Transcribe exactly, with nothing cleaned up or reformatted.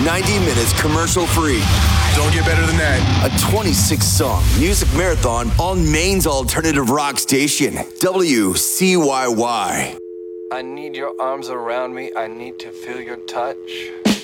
ninety minutes commercial-free. Don't get better than that. A twenty-six song music marathon on Maine's alternative rock station, W C Y Y. I need your arms around me. I need to feel your touch.